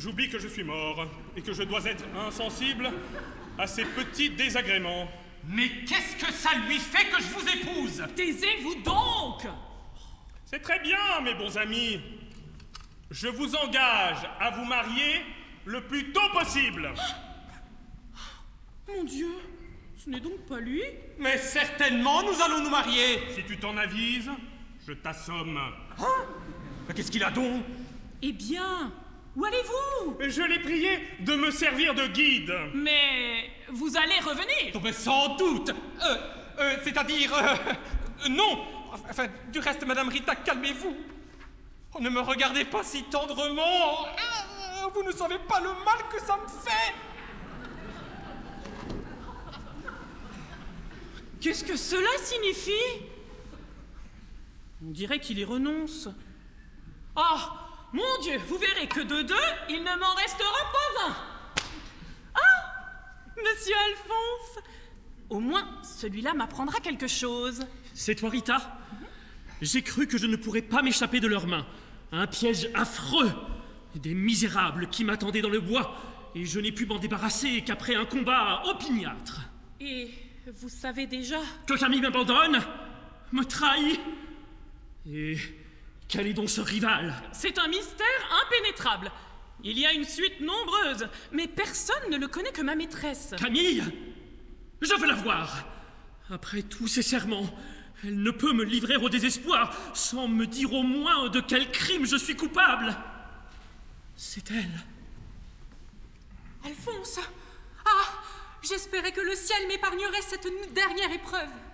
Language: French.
J'oublie que je suis mort et que je dois être insensible à ces petits désagréments. Mais qu'est-ce que ça lui fait que je vous épouse? Taisez-vous donc! C'est très bien, mes bons amis. Je vous engage à vous marier le plus tôt possible. Mon Dieu, ce n'est donc pas lui? Mais certainement, nous allons nous marier. Si tu t'en avises, je t'assomme. Mais qu'est-ce qu'il a donc? Eh bien, où allez-vous? Je l'ai prié de me servir de guide. Mais vous allez revenir? Oh, mais sans doute. C'est-à-dire... non. Enfin, du reste, Madame Rita, calmez-vous. Oh, ne me regardez pas si tendrement. Vous ne savez pas le mal que ça me fait. Qu'est-ce que cela signifie? On dirait qu'il y renonce. Ah, mon Dieu, vous verrez que de deux, il ne m'en restera pas un. Ah, Monsieur Alphonse, au moins celui-là m'apprendra quelque chose. C'est toi, Rita? J'ai cru que je ne pourrais pas m'échapper de leurs mains. Un piège affreux. Des misérables qui m'attendaient dans le bois, et je n'ai pu m'en débarrasser qu'après un combat opiniâtre. Et vous savez déjà Que Camille m'abandonne, me trahit. Et quel est donc ce rival? C'est un mystère impénétrable. Il y a une suite nombreuse, mais personne ne le connaît que ma maîtresse. Camille? Je veux la voir. Après tous ces serments, elle ne peut me livrer au désespoir sans me dire au moins de quel crime je suis coupable. C'est elle. Alphonse! Ah! J'espérais que le ciel m'épargnerait cette dernière épreuve.